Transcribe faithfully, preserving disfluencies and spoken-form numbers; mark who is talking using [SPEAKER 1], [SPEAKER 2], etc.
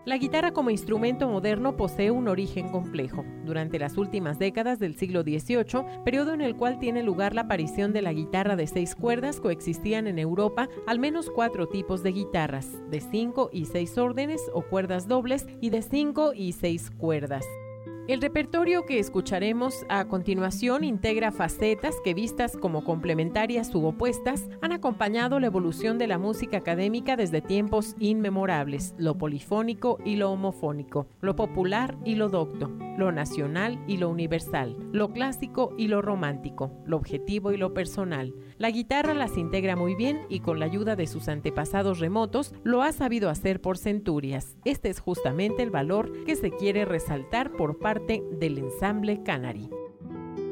[SPEAKER 1] La guitarra como instrumento moderno posee un origen complejo. Durante las últimas décadas del siglo dieciocho, periodo en el cual tiene lugar la aparición de la guitarra de seis cuerdas, coexistían en Europa al menos cuatro tipos de guitarras, de cinco y seis órdenes o cuerdas dobles y de cinco y seis cuerdas. El repertorio que escucharemos a continuación integra facetas que, vistas como complementarias u opuestas, han acompañado la evolución de la música académica desde tiempos inmemorables: lo polifónico y lo homofónico, lo popular y lo docto, lo nacional y lo universal, lo clásico y lo romántico, lo objetivo y lo personal. La guitarra las integra muy bien y, con la ayuda de sus antepasados remotos, lo ha sabido hacer por centurias. Este es justamente el valor que se quiere resaltar por parte del ensamble Canary.